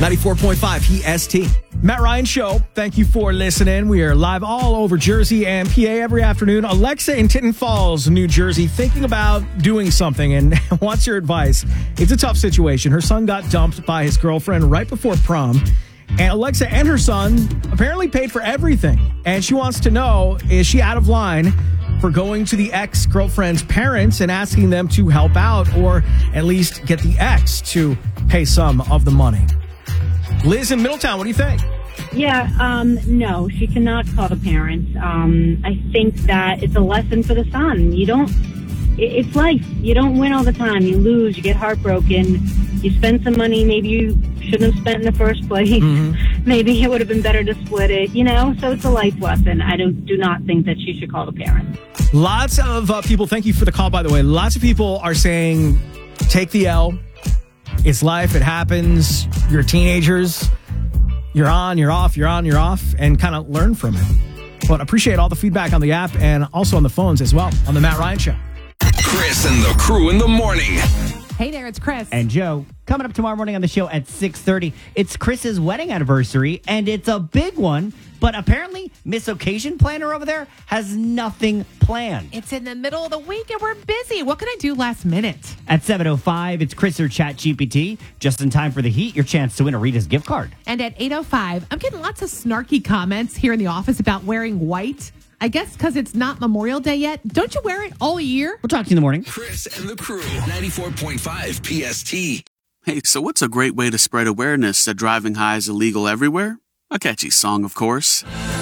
94.5 PST. Matt Ryan Show. Thank you for listening. We are live all over Jersey and PA every afternoon. Alexa in Tinton Falls, New Jersey, thinking about doing something and wants your advice. It's a tough situation. Her son got dumped by his girlfriend right before prom. And Alexa and her son apparently paid for everything. And she wants to know, is she out of line for going to the ex-girlfriend's parents and asking them to help out, or at least get the ex to pay some of the money? Liz in Middletown, what do you think? Yeah, no, she cannot call the parents. I think that it's a lesson for the son. It's life. You don't win all the time. You lose, you get heartbroken, you spend some money maybe you shouldn't have spent in the first place. Mm-hmm. Maybe it would have been better to split it, so it's a life lesson. I do not think that she should call the parents. Lots of people, thank you for the call, by the way. Lots of people are saying, take the L. It's life. It happens. You're teenagers. You're on, you're off, you're on, you're off, and kind of learn from it. But appreciate all the feedback on the app and also on the phones as well on the Matt Ryan Show. Chris and the crew in the morning. Hey there, it's Chris. And Joe. Coming up tomorrow morning on the show at 6:30, it's Chris's wedding anniversary, and it's a big one. But apparently, Miss Occasion Planner over there has nothing planned. It's in the middle of the week, and we're busy. What can I do last minute? At 7:05, it's Chris or ChatGPT. Just in time for the heat, your chance to win a Rita's gift card. And at 8:05, I'm getting lots of snarky comments here in the office about wearing white. I guess because it's not Memorial Day yet. Don't you wear it all year? We'll talk to you in the morning. Chris and the crew, 94.5 PST. Hey, so what's a great way to spread awareness that driving high is illegal everywhere? A catchy song, of course.